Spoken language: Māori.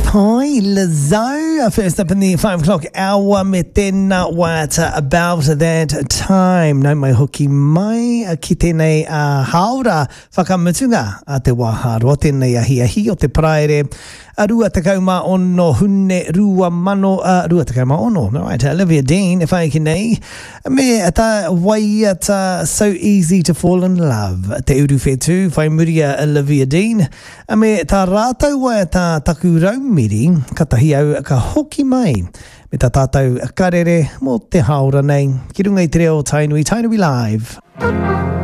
Poi Lizzo, first up in the 5 o'clock hour, me tēnā wata about that time. Nau mai hoki mai ki tēnei haora whakamutunga a te wāharo, tēnei ahi o te praere. Rua tekau ma ono hune rua mano rua tekau ma ono. Right, Olivia Dean, if I can nei. Me ata wai ata so easy to fall in love. Te uru whetu, whai muria Olivia Dean. Me ta rātau wai ata taku raumiri, katahi au ka hoki mai. Me ta tātou karere mo te haora nei. Ki runga i te reo Tainui Live.